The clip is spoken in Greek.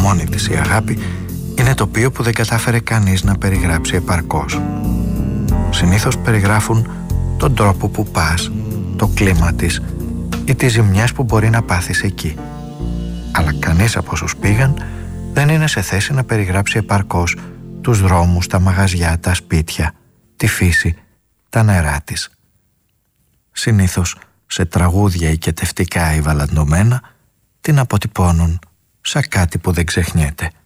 μόνη της η αγάπη είναι τοπίο που δεν κατάφερε κανείς να περιγράψει επαρκώς. Συνήθως περιγράφουν τον τρόπο που πας, το κλίμα της ή τις ζημιές που μπορεί να πάθεις εκεί. Αλλά κανείς από όσους πήγαν δεν είναι σε θέση να περιγράψει επαρκώς τους δρόμους, τα μαγαζιά, τα σπίτια, τη φύση, τα νερά της. Συνήθως σε τραγούδια οικετευτικά ή βαλαντωμένα την αποτυπώνουν σαν κάτι που δεν ξεχνιέται.